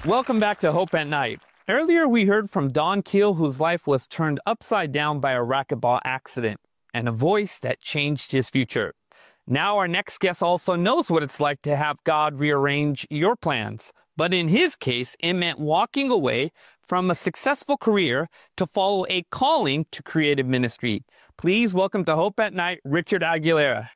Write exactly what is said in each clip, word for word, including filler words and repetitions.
Welcome back to Hope at Night. Earlier, we heard from Don Keel, whose life was turned upside down by a racquetball accident, and a voice that changed his future. Now, our next guest also knows what it's like to have God rearrange your plans. But in his case, it meant walking away from a successful career to follow a calling to creative ministry. Please welcome to Hope at Night, Richard Aguilera.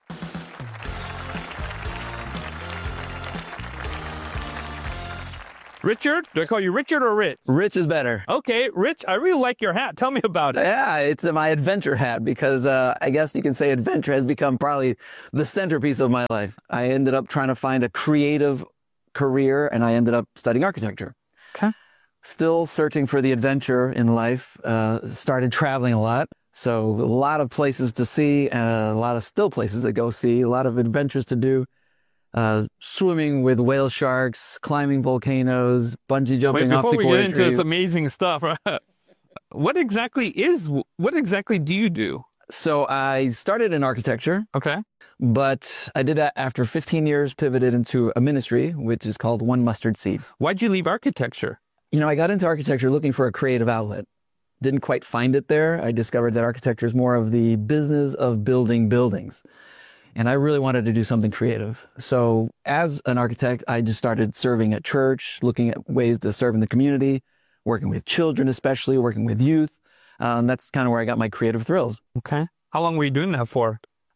Richard? Do I call you Richard or Rich? Rich is better. Okay, Rich, I really like your hat. Tell me about it. Yeah, it's my adventure hat because uh, I guess you can say adventure has become probably the centerpiece of my life. I ended up trying to find a creative career and I ended up studying architecture. Okay. Still searching for the adventure in life. Uh, started traveling a lot. So a lot of places to see and a lot of still places to go see, a lot of adventures to do. Uh, swimming with whale sharks, climbing volcanoes, bungee jumping Wait, off before we sequoia get into trees. this amazing stuff, what exactly is, what exactly do you do? So I started in architecture, Okay. but I did that after fifteen years, pivoted into a ministry, which is called One Mustard Seed. Why'd you leave architecture? You know, I got into architecture looking for a creative outlet. Didn't quite find it there. I discovered that architecture is more of the business of building buildings. And I really wanted to do something creative. So as an architect, I just started serving at church, looking at ways to serve in the community, working with children, especially working with youth. Um, that's kind of where I got my creative thrills. Okay. How long were you doing that for?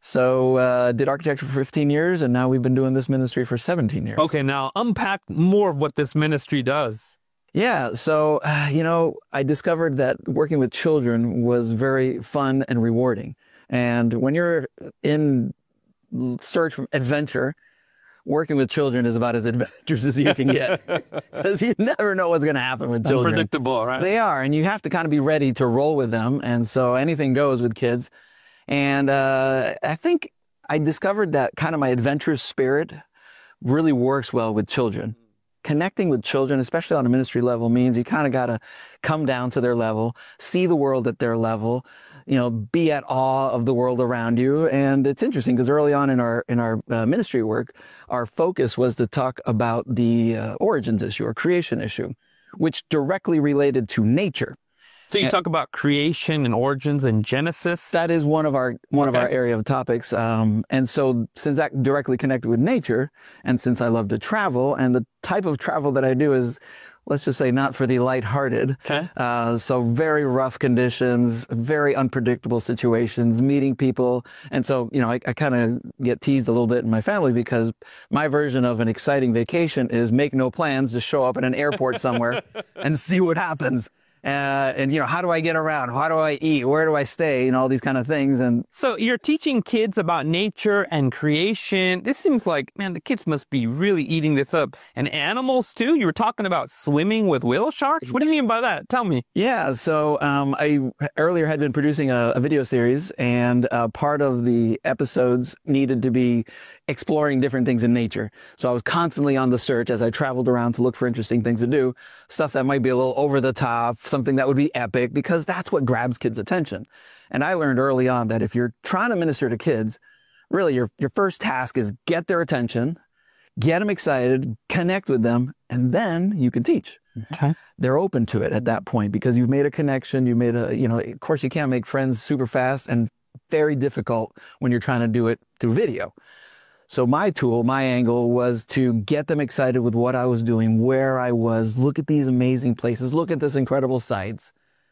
So uh, did architecture for fifteen years, and now we've been doing this ministry for seventeen years. Okay, now unpack more of what this ministry does. Yeah, so, uh, you know, I discovered that working with children was very fun and rewarding. And when you're in search for adventure, working with children is about as adventurous as you can get because you never know what's going to happen with children. Unpredictable, right? They are, and you have to kind of be ready to roll with them. And so anything goes with kids. And uh, I think I discovered that kind of my adventurous spirit really works well with children. Connecting with children, especially on a ministry level, means you kind of got to come down to their level, see the world at their level, you know, be at awe of the world around you. And it's interesting because early on in our in our uh, ministry work, our focus was to talk about the uh, origins issue or creation issue, which directly related to nature. So you talk about creation and origins and Genesis. That is one of our one Okay. of our area of topics. Um, and so since that directly connected with nature, and since I love to travel, and the type of travel that I do is, let's just say, not for the lighthearted. Okay. Uh, so very rough conditions, very unpredictable situations, meeting people. And so, you know, I, I kind of get teased a little bit in my family because my version of an exciting vacation is make no plans, just show up at an airport somewhere and see what happens. Uh, and, you know, how do I get around? How do I eat? Where do I stay? And all these kind of things. And So you're teaching kids about nature and creation. This seems like, man, the kids must be really eating this up. And animals too? You were talking about swimming with whale sharks? What do you mean by that? Tell me. yeah, so um, I earlier had been producing a, a video series, and uh, part of the episodes needed to be exploring different things in nature. So I was constantly on the search as I traveled around to look for interesting things to do, stuff that might be a little over the top, something that would be epic, because that's what grabs kids' attention. And I learned early on that if you're trying to minister to kids, really your, your first task is get their attention, get them excited, connect with them, and then you can teach. Okay. They're open to it at that point because you've made a connection. You made a, you know, of course you can't make friends super fast and very difficult when you're trying to do it through video. So my tool, my angle was to get them excited with what I was doing, where I was, look at these amazing places, look at this incredible sights.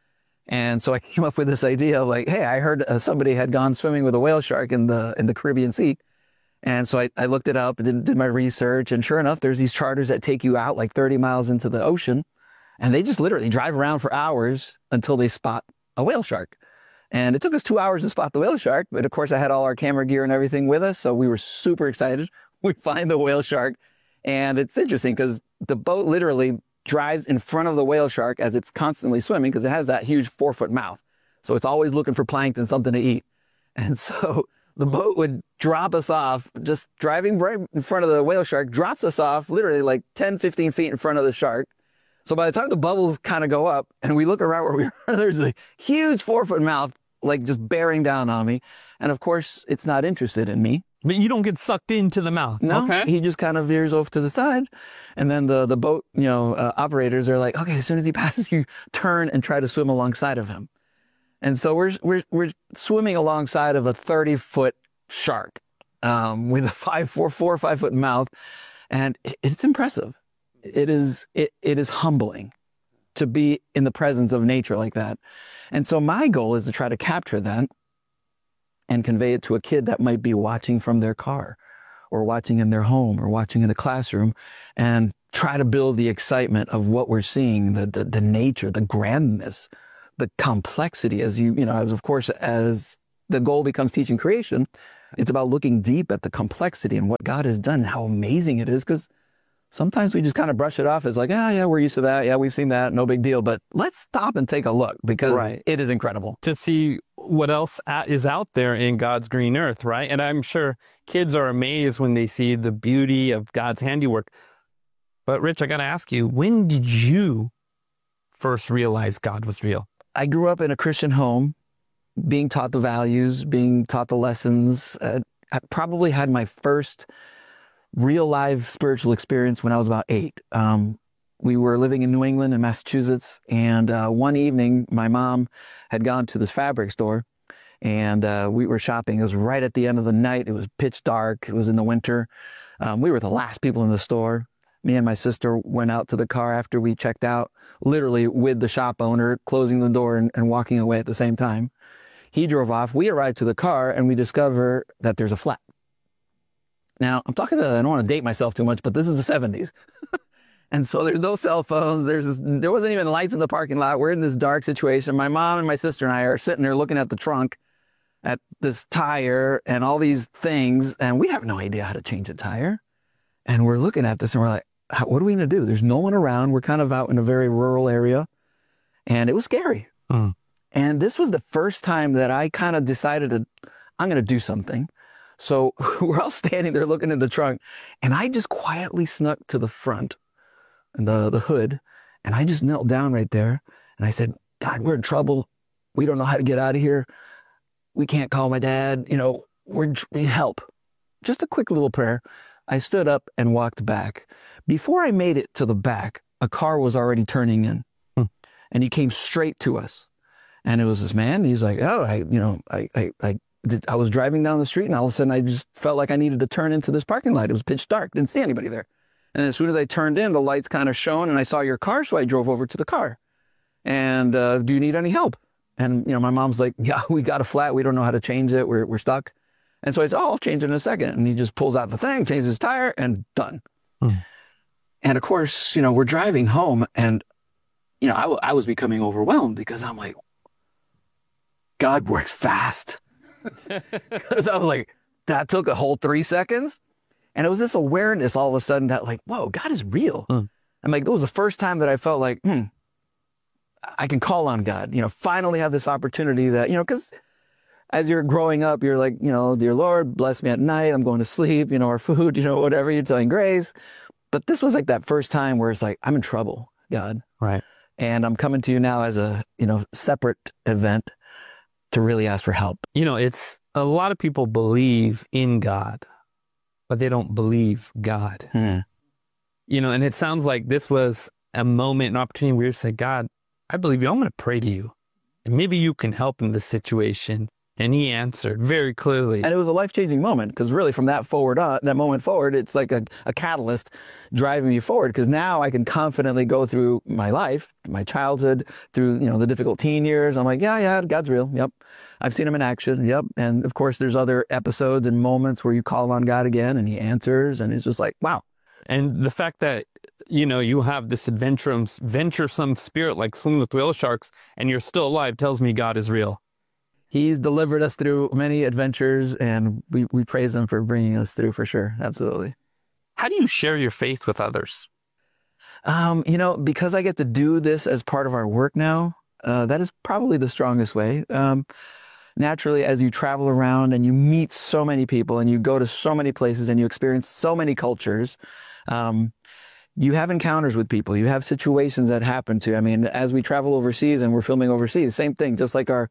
And so I came up with this idea of like, hey, I heard uh, somebody had gone swimming with a whale shark in the in the Caribbean Sea. And so I, I looked it up and did, did my research. And sure enough, there's these charters that take you out like thirty miles into the ocean. And they just literally drive around for hours until they spot a whale shark. And it took us two hours to spot the whale shark. But of course, I had all our camera gear and everything with us. So we were super excited. We find the whale shark. And it's interesting because the boat literally drives in front of the whale shark as it's constantly swimming because it has that huge four foot mouth. So it's always looking for plankton, something to eat. And so the boat would drop us off, just driving right in front of the whale shark, drops us off literally like ten, fifteen feet in front of the shark. So by the time the bubbles kind of go up and we look around where we are, there's a huge four foot mouth, like just bearing down on me. And of course, it's not interested in me. But you don't get sucked into the mouth. No, Okay. he just kind of veers off to the side. And then the, the boat, you know, uh, operators are like, okay, as soon as he passes, you turn and try to swim alongside of him. And so we're, we're, we're swimming alongside of a thirty foot shark, um, with a five, four, four or five foot mouth. And it, it's impressive. It is, it, it is humbling to be in the presence of nature like that. And so my goal is to try to capture that and convey it to a kid that might be watching from their car or watching in their home or watching in the classroom, and try to build the excitement of what we're seeing, the, the, the nature, the grandness, the complexity. As you, you know, as of course, as the goal becomes teaching creation, it's about looking deep at the complexity and what God has done and how amazing it is. Because sometimes we just kind of brush it off as like, ah, yeah, we're used to that. Yeah, we've seen that. No big deal. But let's stop and take a look, because Right. it is incredible. To see what else a- is out there in God's green earth, right? And I'm sure kids are amazed when they see the beauty of God's handiwork. But Rich, I got to ask you, when did you first realize God was real? I grew up in a Christian home, being taught the values, being taught the lessons. Uh, I probably had my first real live spiritual experience when I was about eight. Um, we were living in New England in Massachusetts, and uh, one evening my mom had gone to this fabric store, and uh, we were shopping. It was right at the end of the night. It was pitch dark. It was in the winter. Um, we were the last people in the store. Me and my sister went out to the car after we checked out, literally with the shop owner, closing the door and, and walking away at the same time. He drove off. We arrived to the car, and we discover that there's a flat. Now, I'm talking to, I don't want to date myself too much, but this is the seventies. And so there's no cell phones. There's this, there wasn't even lights in the parking lot. We're in this dark situation. My mom and my sister and I are sitting there looking at the trunk, at this tire and all these things, and we have no idea how to change a tire. And we're looking at this and we're like, how, what are we going to do? There's no one around. We're kind of out in a very rural area, and it was scary. Mm. And this was the first time that I kind of decided to, I'm going to do something. So we're all standing there looking in the trunk, and I just quietly snuck to the front and the, the hood, and I just knelt down right there. And I said, God, we're in trouble. We don't know how to get out of here. We can't call my dad. You know, we're, we need help. Just a quick little prayer. I stood up and walked back. Before I made it to the back, a car was already turning in, hmm. and he came straight to us. And it was this man. He's like, oh, I, you know, I, I, I, did, I was driving down the street, and all of a sudden I just felt like I needed to turn into this parking lot. It was pitch dark. Didn't see anybody there. And as soon as I turned in, the lights kind of shone, and I saw your car. So I drove over to the car. And, uh, do you need any help? And, you know, my mom's like, yeah, we got a flat. We don't know how to change it. We're, we're stuck. And so I said, oh, I'll change it in a second. And he just pulls out the thing, changes his tire, and done. Hmm. And of course, you know, we're driving home, and, you know, I, w- I was becoming overwhelmed, because I'm like, God works fast. Because I was like, that took a whole three seconds. And it was this awareness all of a sudden that, like, whoa, God is real. Hmm. I'm like, it was the first time that I felt like, hmm, I can call on God, you know, finally have this opportunity that, you know, because as you're growing up, you're like, you know, dear Lord, bless me at night. I'm going to sleep, you know, or food, you know, whatever, you're telling grace. But this was like that first time where it's like, I'm in trouble, God. Right. And I'm coming to you now as a, you know, separate event to really ask for help. You know, it's a lot of people believe in God, but they don't believe God. Hmm. You know, and it sounds like this was a moment, an opportunity where you say, God, I believe you. I'm going to pray to you. And maybe you can help in this situation. And he answered very clearly. And it was a life-changing moment, because really from that forward, on, that moment forward, it's like a, a catalyst driving me forward, because now I can confidently go through my life, my childhood, through, you know, the difficult teen years. I'm like, yeah, yeah, God's real. Yep. I've seen him in action. Yep. And of course, there's other episodes and moments where you call on God again and he answers, and it's just like, wow. And the fact that, you know, you have this adventuresome, venturesome spirit like swimming with whale sharks, and you're still alive, tells me God is real. He's delivered us through many adventures, and we, we praise him for bringing us through, for sure. Absolutely. How do you share your faith with others? Um, you know, because I get to do this as part of our work now, uh, that is probably the strongest way. Um, naturally, as you travel around and you meet so many people and you go to so many places and you experience so many cultures, um, you have encounters with people. You have situations that happen to, I mean, as we travel overseas and we're filming overseas, same thing, just like our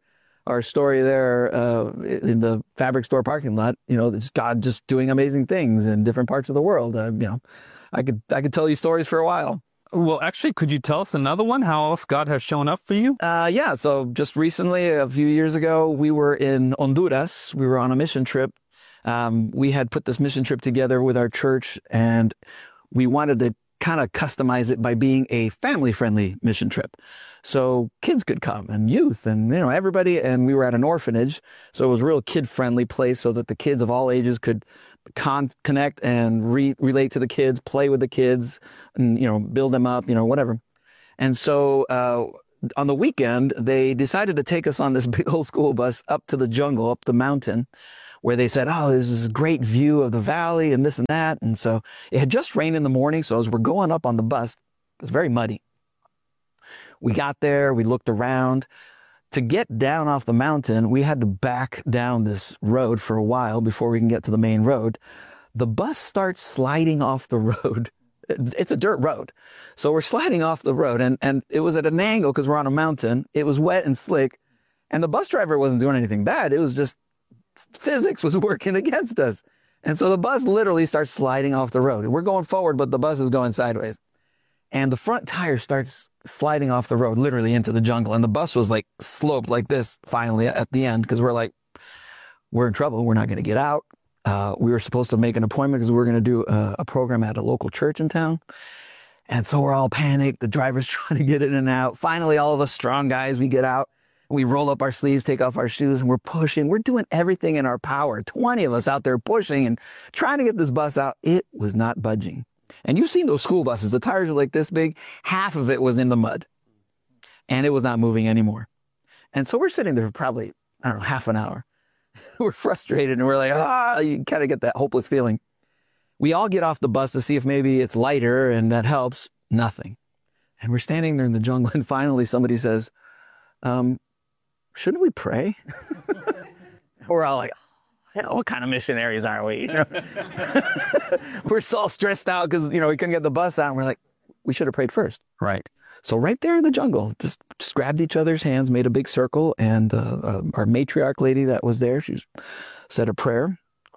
our story there uh, in the fabric store parking lot. You know, it's God just doing amazing things in different parts of the world. Uh, you know, I could I could tell you stories for a while. Well, actually, could you tell us another one? How else God has shown up for you? Uh, yeah. So just recently, a few years ago, we were in Honduras. We were on a mission trip. Um, we had put this mission trip together with our church, and we wanted to kind of customize it by being a family-friendly mission trip. So kids could come and youth and, you know, everybody. And we were at an orphanage. So it was a real kid-friendly place so that the kids of all ages could con connect and re relate to the kids, play with the kids and, you know, build them up, you know, whatever. And so uh, on the weekend, they decided to take us on this big old school bus up to the jungle, up the mountain, where they said, oh, there's this great view of the valley and this and that. And so it had just rained in the morning. So as we're going up on the bus, it was very muddy. We got there, we looked around. To get down off the mountain, we had to back down this road for a while before we can get to the main road. The bus starts sliding off the road. It's a dirt road. So we're sliding off the road, and, and it was at an angle because we're on a mountain. It was wet and slick, and the bus driver wasn't doing anything bad. It was just physics was working against us. And so the bus literally starts sliding off the road. We're going forward, but the bus is going sideways. And the front tire starts sliding off the road, literally into the jungle. And the bus was like sloped like this finally at the end, because we're like, we're in trouble. We're not going to get out. Uh, we were supposed to make an appointment because we were going to do a, a program at a local church in town. And so we're all panicked. The driver's trying to get in and out. Finally, all of us strong guys, we get out. We roll up our sleeves, take off our shoes, and we're pushing. We're doing everything in our power. twenty of us out there pushing and trying to get this bus out. It was not budging. And you've seen those school buses. The tires are like this big. Half of it was in the mud. And it was not moving anymore. And so we're sitting there for probably, I don't know, half an hour. We're frustrated, and we're like, ah, you kind of get that hopeless feeling. We all get off the bus to see if maybe it's lighter and that helps. Nothing. And we're standing there in the jungle, and finally somebody says, um, shouldn't we pray? We're all like, oh, what kind of missionaries are we? You know? We're so all stressed out because, you know, we couldn't get the bus out. And we're like, we should have prayed first. Right. So right there in the jungle, just, just grabbed each other's hands, made a big circle. And uh, uh, our matriarch lady that was there, she said a prayer.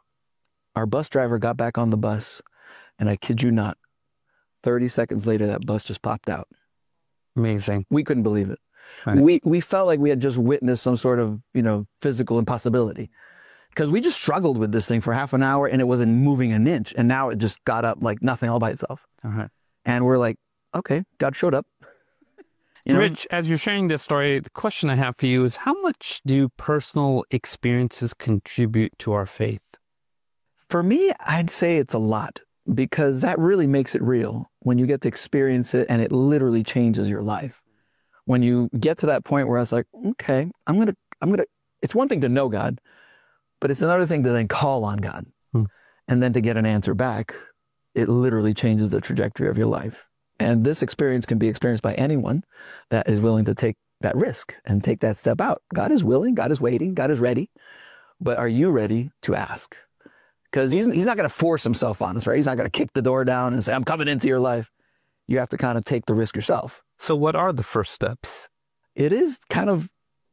Our bus driver got back on the bus. And I kid you not, thirty seconds later, that bus just popped out. Amazing. We couldn't believe it. Right. We, we felt like we had just witnessed some sort of, you know, physical impossibility. Because we just struggled with this thing for half an hour and it wasn't moving an inch. And now it just got up like nothing all by itself. Uh-huh. And we're like, okay, God showed up. You know? Rich, as you're sharing this story, the question I have for you is, how much do personal experiences contribute to our faith? For me, I'd say it's a lot, because that really makes it real when you get to experience it and it literally changes your life. When you get to that point where I was like, okay, I'm going to, I'm going to, it's one thing to know God, but it's another thing to then call on God. Hmm. And then to get an answer back, it literally changes the trajectory of your life. And this experience can be experienced by anyone that is willing to take that risk and take that step out. God is willing, God is waiting, God is ready. But are you ready to ask? Because he's, he's not going to force himself on us, right? He's not going to kick the door down and say, I'm coming into your life. You have to kind of take the risk yourself. So what are the first steps? It is kind of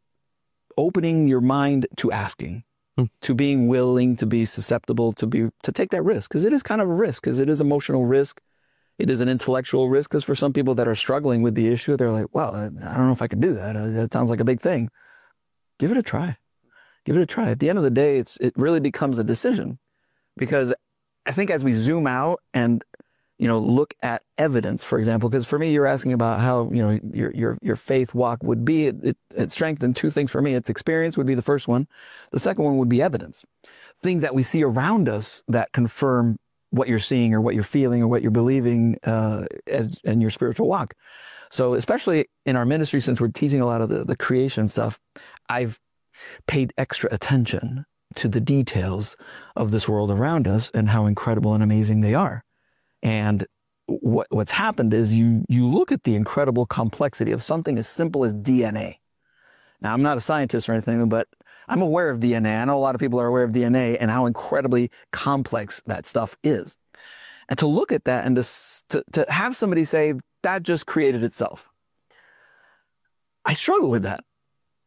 opening your mind to asking, hmm. to being willing, to be susceptible, to be to take that risk. Because it is kind of a risk, because it is emotional risk. It is an intellectual risk, because for some people that are struggling with the issue, they're like, well, I don't know if I can do that. That sounds like a big thing. Give it a try. Give it a try. At the end of the day, it's it really becomes a decision. Because I think as we zoom out and, you know, look at evidence, for example, because for me, you're asking about how, you know, your your your faith walk would be. It, it, it strengthened two things for me. It's experience would be the first one. The second one would be evidence. Things that we see around us that confirm what you're seeing or what you're feeling or what you're believing uh, as in your spiritual walk. So especially in our ministry, since we're teaching a lot of the, the creation stuff, I've paid extra attention to the details of this world around us and how incredible and amazing they are. And what what's happened is you you look at the incredible complexity of something as simple as D N A. Now, I'm not a scientist or anything, but I'm aware of D N A. I know a lot of people are aware of D N A and how incredibly complex that stuff is. And to look at that and to, to, to have somebody say, that just created itself. I struggle with that.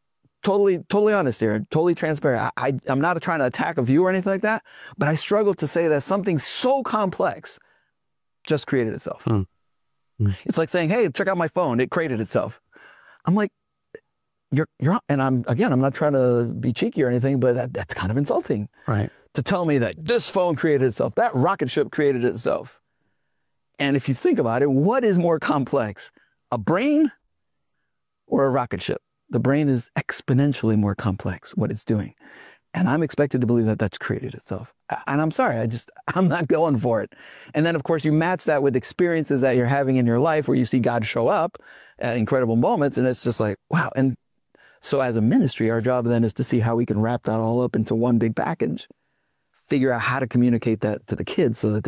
totally, totally honest here, totally transparent. I, I, I'm not trying to attack a view or anything like that, but I struggle to say that something so complex just created itself. Hmm. Hmm. It's like saying, hey, check out my phone. It created itself. I'm like, you're, you're, and I'm, again, I'm not trying to be cheeky or anything, but that, that's kind of insulting. Right. To tell me that this phone created itself, that rocket ship created itself. And if you think about it, what is more complex, a brain or a rocket ship? The brain is exponentially more complex, what it's doing. And I'm expected to believe that that's created itself. And I'm sorry, I just, I'm not going for it. And then, of course, you match that with experiences that you're having in your life where you see God show up at incredible moments. And it's just like, wow. And so as a ministry, our job then is to see how we can wrap that all up into one big package, figure out how to communicate that to the kids so that